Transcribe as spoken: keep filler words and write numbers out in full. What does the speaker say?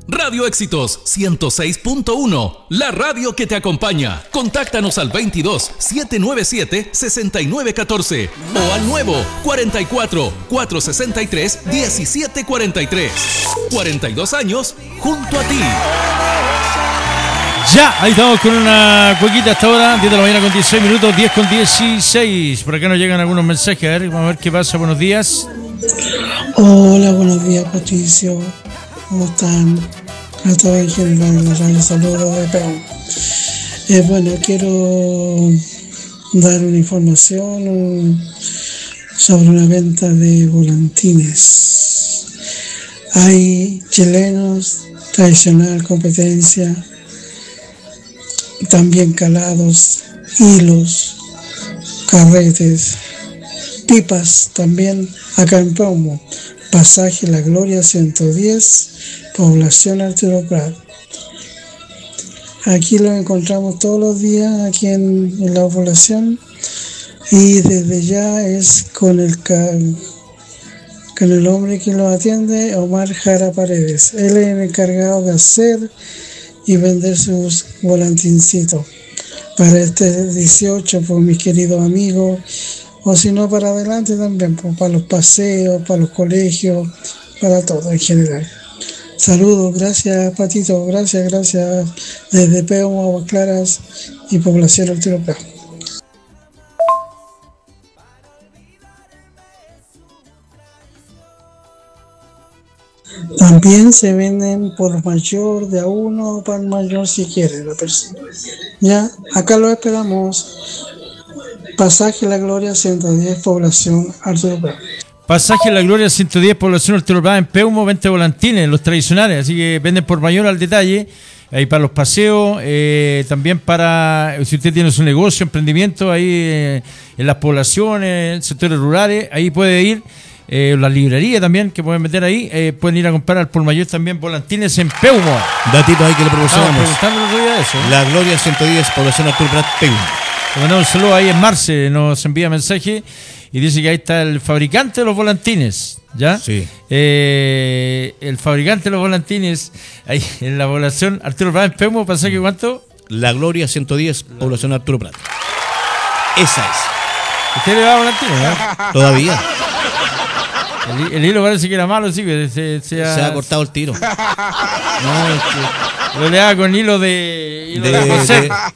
Radio Éxitos ciento seis punto uno, la radio que te acompaña. Contáctanos al veintidós, setecientos noventa y siete, sesenta y nueve catorce o al nuevo cuarenta y cuatro, cuatrocientos sesenta y tres, diecisiete cuarenta y tres. cuarenta y dos años junto a ti. Ya, ahí estamos con una cuequita hasta ahora, diez de la mañana con dieciséis minutos, diez con dieciséis. Por acá nos llegan algunos mensajes, a ver, vamos a ver qué pasa. Buenos días. Hola, buenos días, Patricio. ¿Cómo están? A todos en general, les doy saludos de Peón. Eh, bueno, quiero dar una información sobre una venta de volantines. Hay chilenos, tradicional, competencia, también calados, hilos, carretes, pipas también acá en Peumo. Pasaje La Gloria ciento diez, población Arturo Prat. Aquí lo encontramos todos los días aquí en, en la población, y desde ya es con el con el hombre que lo atiende, Omar Jara Paredes. Él es el encargado de hacer y vender sus volantincitos para este dieciocho, por mis queridos amigos, o si no para adelante también, pues, para los paseos, para los colegios, para todo en general. Saludos, gracias Patito, gracias, gracias desde Peumo, Aguas Claras y población Arturo Prat. También se venden por mayor, de a uno para mayor si quiere la persona. Ya, acá lo esperamos. Pasaje La Gloria ciento diez, población Arturo Prat. Pasaje La Gloria ciento diez, población Arturo Prat en Peumo, vende volantines, los tradicionales, así que venden por mayor al detalle, ahí para los paseos, eh, también para, si usted tiene su negocio, emprendimiento, ahí eh, en las poblaciones, en sectores rurales, ahí puede ir, eh, la librería también, que pueden meter ahí, eh, pueden ir a comprar al por mayor también volantines en Peumo. Datito ahí que le proporcionamos. Preguntando el otro día eso. La Gloria ciento diez, población Arturo Prat, Peumo. Bueno, un saludo ahí en Marce, nos envía mensaje y dice que ahí está el fabricante de los volantines, ¿ya? Sí. Eh, el fabricante de los volantines, ahí en la población Arturo Prat en Peumo, ¿pasaje cuánto? La Gloria ciento diez, población Arturo Prat. Esa es. ¿Usted le va a volantines, no? Todavía. El, el hilo parece que era malo, sí, que se, se, ha, se ha cortado el tiro. No, es que lo le da con hilo de hilo de, de, coser. de,